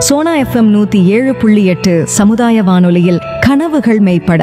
Sona FM 107.8 சமுதாய வானொலியில் கனவுகள் மெய்ப்பட.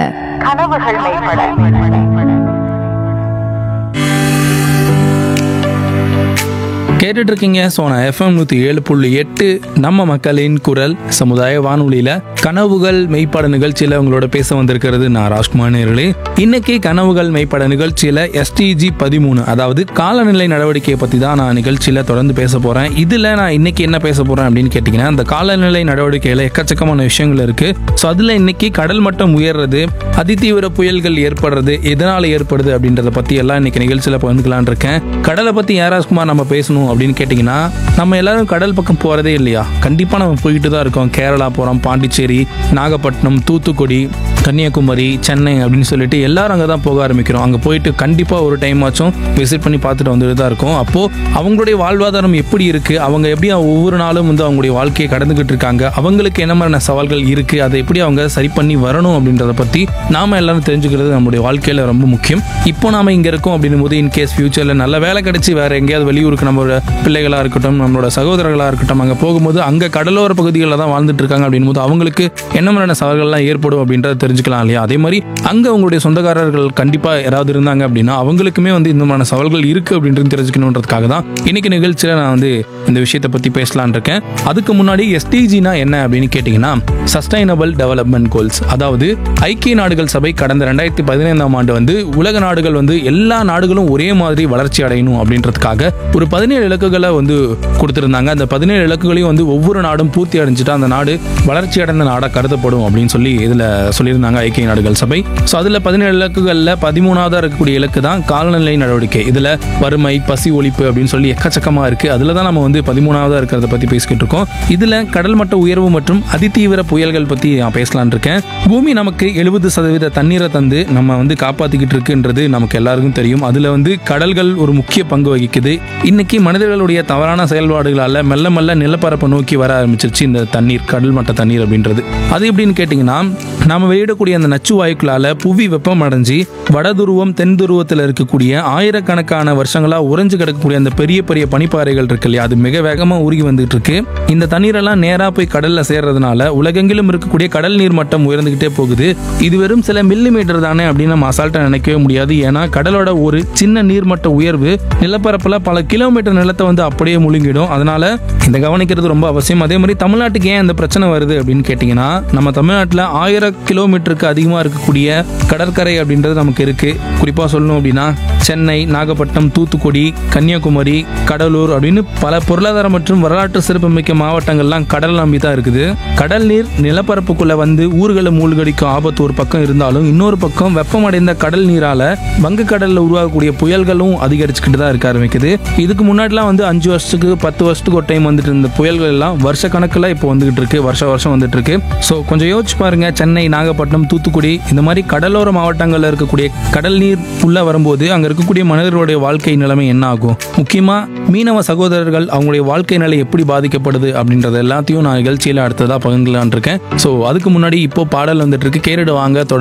கேட்டுட்டு இருக்கீங்க சோனா எஃப்எம் 107.8 நம்ம மக்களின் குரல் சமுதாய வானொலியில கனவுகள் மெய்ப்பட நிகழ்ச்சியில உங்களோட பேச வந்திருக்கிறது நான் ராஜ்குமார் நேர்களே. இன்னைக்கு கனவுகள் மெய்ப்பட நிகழ்ச்சியில SDG 13 அதாவது காலநிலை நடவடிக்கையை பத்தி தான் நான் நிகழ்ச்சியில தொடர்ந்து பேச போறேன். இதுல நான் இன்னைக்கு என்ன பேச போறேன் அப்படின்னு கேட்டீங்கன்னா, அந்த காலநிலை நடவடிக்கையில எக்கச்சக்கமான விஷயங்கள் இருக்கு. ஸோ அதுல இன்னைக்கு கடல் மட்டம் உயர்றது, அதிதீவிர புயல்கள் ஏற்படுறது, எதனால ஏற்படுது அப்படின்றத பத்தி எல்லாம் இன்னைக்கு நிகழ்ச்சியில பகிர்ந்துக்கலான் இருக்கேன். கடலை பத்தி ராஜ்குமார் நம்ம பேசணும் அப்படின்னு கேட்டீங்கன்னா, நம்ம எல்லாரும் கடல் பக்கம் போறதே இல்லையா? கண்டிப்பா நம்ம போயிட்டு தான் இருக்கோம். கேரளா போறோம், பாண்டிச்சேரி, நாகப்பட்டினம், தூத்துக்குடி, கன்னியாகுமரி, சென்னை அப்படின்னு சொல்லிட்டு எல்லாரும் அங்கே தான் போக ஆரம்பிக்கிறோம். அங்கே போயிட்டு கண்டிப்பாக ஒரு டைம் ஆச்சும் விசிட் பண்ணி பார்த்துட்டு வந்துட்டு தான் இருக்கோம். அப்போது அவங்களுடைய வாழ்வாதாரம் எப்படி இருக்குது, அவங்க எப்படி ஒவ்வொரு நாளும் வந்து அவங்களுடைய வாழ்க்கையை கடந்துக்கிட்டு இருக்காங்க, அவங்களுக்கு என்ன மாதிரியான சவால்கள் இருக்குது, அதை எப்படி அவங்க சரி பண்ணி வரணும் அப்படின்றத பற்றி நாம் எல்லாரும் தெரிஞ்சுக்கிறது நம்மளுடைய வாழ்க்கையில் ரொம்ப முக்கியம். இப்போ நாம் இங்கே இருக்கோம் அப்படின்னும் போது இன்கேஸ் ஃபியூச்சரில் நல்ல வேலை கிடைச்சி வேறு எங்கேயாவது வெளியூருக்கு நம்மளோட பிள்ளைகளாக இருக்கட்டும், நம்மளோட சகோதரர்களாக இருக்கட்டும், அங்கே போகும்போது அங்கே கடலோர பகுதிகளில் தான் வாழ்ந்துட்டு இருக்காங்க அப்படின்னும் போது அவங்களுக்கு என்ன மாதிரியான சவால்கள்லாம் ஏற்படும் அப்படின்றத தெரிஞ்சுக்கலாம் இல்லையா? அதே மாதிரி அங்கே உங்களுடைய சொந்தக்காரர்கள் கண்டிப்பாக யாராவது இருந்தாங்க அப்படின்னா அவங்களுக்குமே வந்து இந்த மாதிரியான சவால்கள் இருக்குது அப்படின்றது தெரிஞ்சுக்கணுன்றதுக்காக தான் இன்னைக்கு நிகழ்ச்சியில் நான் வந்து இந்த விஷயத்தை பற்றி பேசலான் இருக்கேன். அதுக்கு முன்னாடி SDGனா என்ன அப்படின்னு கேட்டிங்கன்னா, சஸ்டைனபிள் டெவலப்மெண்ட் கோல்ஸ். அதாவது ஐக்கிய நாடுகள் சபை கடந்த 2015ஆம் ஆண்டு வந்து உலக நாடுகள் வந்து எல்லா நாடுகளும் ஒரே மாதிரி வளர்ச்சி அடையணும் அப்படின்றதுக்காக ஒரு 17 இலக்குகளை வந்து கொடுத்திருந்தாங்க. அந்த 17 இலக்குகளையும் வந்து ஒவ்வொரு நாடும் பூர்த்தி அடைஞ்சிட்டா அந்த நாடு வளர்ச்சி அடைந்த நாடாக கருதப்படும் அப்படின்னு சொல்லி இதில் சொல்லியிருந்தாங்க ஐக்கிய நாடுகள் சபை. ஸோ அதில் 17 இலக்குகளில் 13ஆவதாக இருக்கக்கூடிய இலக்கு தான் காலநிலை நடவடிக்கை. இதில் வறுமை, பசி ஒழிப்பு அப்படின்னு சொல்லி எக்கச்சக்கமாக இருக்குது. அதில் தான் நம்ம வந்து 13ஆவதாக இருக்கிறத பற்றி பேசிக்கிட்டு இருக்கோம். இதில் கடல் மட்ட உயர்வு மற்றும் அதிதீவிர புயல்கள் பற்றி நான் பேசலான் இருக்கேன். பூமி நமக்கு 70% தண்ணீரை தந்து நம்ம வந்து காப்பாற்றிக்கிட்டு இருக்குன்றது நமக்கு எல்லாருக்கும் தெரியும். அதில் வந்து கடல்கள் ஒரு முக்கிய பங்கு வகிக்குது. இன்னைக்கு மனிதர்களுடைய தவறான செயல்பாடுகளால் மெல்ல மெல்ல நிலப்பரப்பை நோக்கி வர ஆரம்பிச்சிருச்சு இந்த தண்ணீர், கடல் மட்ட தண்ணீர் அப்படின்றது. அது எப்படின்னு கேட்டிங்கன்னா, நாம வெளியிடக்கூடிய அந்த நச்சு வாயுக்களால் புவி வெப்பம் அடைஞ்சி வடதுருவம் தென் துருவத்தில் இருக்கக்கூடிய ஆயிரக்கணக்கான வருஷங்களாக உறைஞ்சு கிடக்கக்கூடிய அந்த பெரிய பெரிய பனிப்பாறைகள் இருக்கு இல்லையா, அது மிக வேகமாக உருகி வந்துட்டு இருக்கு. இந்த தண்ணீரெல்லாம் நேராக போய் கடலில் சேர்றதுனால உலகெங்கிலும் இருக்கக்கூடிய கடல் நீர் மட்டம் உயர்ந்துகிட்டே போகுது. இது வெறும் சில மில்லிமீட்டர் தானே அப்படின்னு நம்ம அசால்ட்டாக நினைக்கவே முடியாது. ஏன்னா கடலோட ஒரு சின்ன நீர்மட்ட உயர்வு நிலப்பரப்பில் பல கிலோமீட்டர் நிலத்தை வந்து அப்படியே முழுங்கிடும். அதனால இந்த கவனிக்கிறது ரொம்ப அவசியம். அதே மாதிரி தமிழ்நாட்டுக்கு ஏன் இந்த பிரச்சனை வருது அப்படின்னு கேட்டிங்கன்னா, நம்ம தமிழ்நாட்டில் 1000 கிலோமீட்டருக்கு அதிகமாக இருக்கக்கூடிய கடற்கரை அப்படின்றது நமக்கு இருக்கு. குறிப்பாக சொல்லணும் அப்படின்னா சென்னை, நாகப்பட்டினம், தூத்துக்குடி, கன்னியாகுமரி, கடலூர் அப்படின்னு பல பொருளாதார மற்றும் வரலாற்று சிறப்புமிக்க மாவட்டங்கள்லாம் கடல் நம்பி தான் இருக்குது. கடல் நீர் நிலப்பரப்புக்குள்ள வந்து ஊர்களை மூழ்கடிக்கும் ஆபத்து ஒரு பக்கம் இருந்தாலும், இன்னொரு பக்கம் வெப்பமடைந்த கடல் நீரால வங்கக்கடலில் உருவாகக்கூடிய புயல்களும் அதிகரிச்சுக்கிட்டு தான் இருக்க ஆரம்பிக்குது. இதுக்கு முன்னாடிலாம் வந்து 5 வருஷத்துக்கு 10 வருஷத்துக்கு ஒரு டைம் வந்துட்டு இருந்த புயல்கள் எல்லாம் வருஷ கணக்கில் இப்போ வந்துகிட்டு இருக்கு, வருஷம் வந்துட்டு இருக்கு. ஸோ கொஞ்சம் யோசிச்சு பாருங்க, சென்னை, நாகப்பட்டினம், தூத்துக்குடி இந்த மாதிரி கடலோர மாவட்டங்களில் இருக்கக்கூடிய கடல் நீர் உள்ள வரும்போது அங்கே இருக்கக்கூடிய மனிதர்களுடைய வாழ்க்கை நிலைமை என்ன ஆகும்? முக்கியமாக மீனவ சகோதரர்கள் அவங்களுடைய வாழ்க்கை நிலை எப்படி பாதிக்கப்படுது அப்படின்றது எல்லாத்தையும் நான் நிகழ்ச்சியில் அடுத்ததாக பகிர்ந்துலான் இருக்கேன். ஸோ அதுக்கு முன்னாடி இப்போ பாடல் வந்துட்டு இருக்கு, கேட்டுட்டு வாங்க.